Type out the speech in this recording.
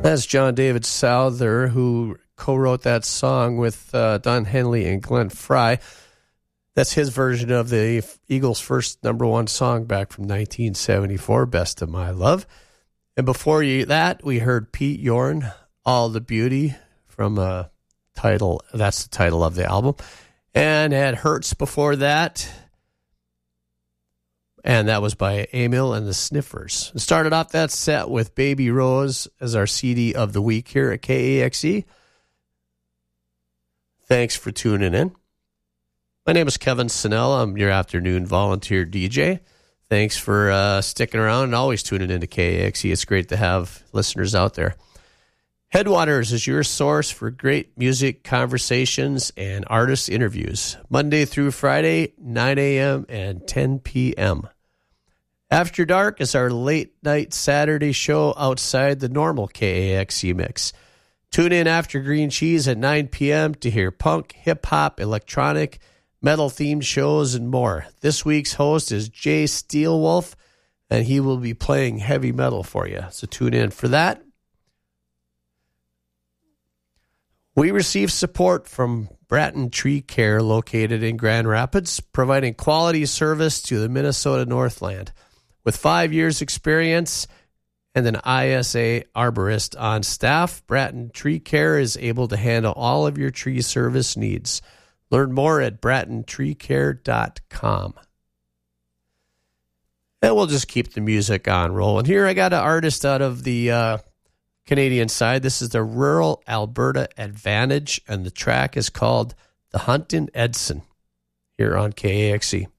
That's John David Souther, who co-wrote that song with Don Henley and Glenn Frey. That's his version of the Eagles' first number one song back from 1974, Best of My Love. And before that, we heard Pete Yorn, All the Beauty, from a title. That's the title of the album. And had Hurts before that. And that was by Emil and the Sniffers. We started off that set with Baby Rose as our CD of the week here at KAXE. Thanks for tuning in. My name is Kevin Sinnell. I'm your afternoon volunteer DJ. Thanks for sticking around and always tuning into KAXE. It's great to have listeners out there. Headwaters is your source for great music, conversations, and artist interviews. Monday through Friday, 9 a.m. and 10 p.m. After Dark is our late-night Saturday show outside the normal KAXE mix. Tune in after Green Cheese at 9 p.m. to hear punk, hip-hop, electronic, metal-themed shows, and more. This week's host is Jay Steelwolf, and he will be playing heavy metal for you. So tune in for that. We receive support from Bratton Tree Care, located in Grand Rapids, providing quality service to the Minnesota Northland. With 5 years' experience and an ISA arborist on staff, Bratton Tree Care is able to handle all of your tree service needs. Learn more at brattentreecare.com. And we'll just keep the music on rolling. Here I got an artist out of the Canadian side. This is the Rural Alberta Advantage, and the track is called The Huntin' Edson here on KAXE.